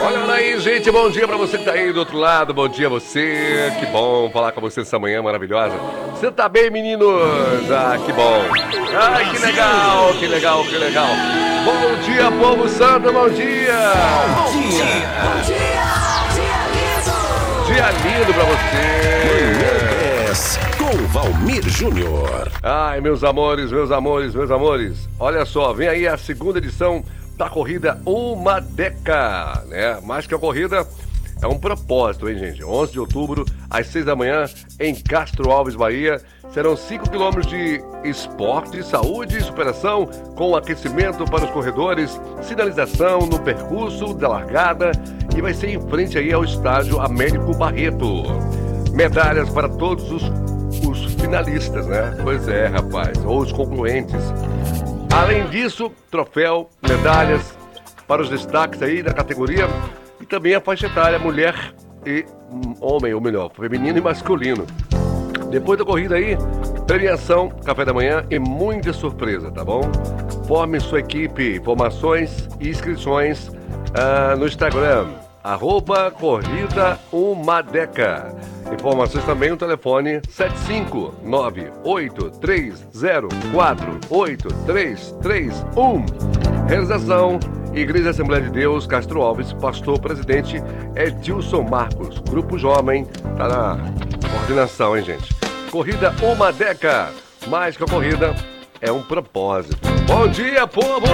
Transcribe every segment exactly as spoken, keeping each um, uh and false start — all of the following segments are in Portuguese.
Olha aí, gente, bom dia pra você que tá aí do outro lado, bom dia a você, que bom falar com você essa manhã maravilhosa. Você tá bem, meninos? Ah, que bom. Ai, que legal, que legal, que legal. Bom dia, povo santo, bom dia. Bom dia, bom dia, Dia lindo pra você. dez com Valmir Júnior. Ai, meus amores, meus amores, meus amores. Olha só, vem aí a segunda edição da corrida Uma Deca, né? Mais que a corrida, é um propósito, hein, gente? onze de outubro, às seis da manhã, em Castro Alves, Bahia. Serão cinco quilômetros de esporte, saúde e superação, com aquecimento para os corredores, sinalização no percurso da largada e vai ser em frente aí ao estádio Américo Barreto. Medalhas para todos os, os finalistas, né? Pois é, rapaz, ou os concluentes. Além disso, troféu, medalhas para os destaques aí da categoria e também a faixa etária mulher e hum, homem, ou melhor, feminino e masculino. Depois da corrida aí, premiação, café da manhã e muita surpresa, tá bom? Forme sua equipe, informações e inscrições ah, no Instagram, arroba Corrida Umadeca. Informações também no telefone sete cinco nove oito três zero quatro oito três três um. Realização: Igreja Assembleia de Deus, Castro Alves, pastor presidente Edilson Marcos. Grupo Jovem tá na coordenação, hein, gente? Corrida Uma Deca, mais que a corrida, é um propósito. Bom dia, povo!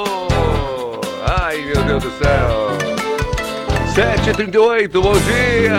Ai, meu Deus do céu! sete e trinta e oito, bom dia!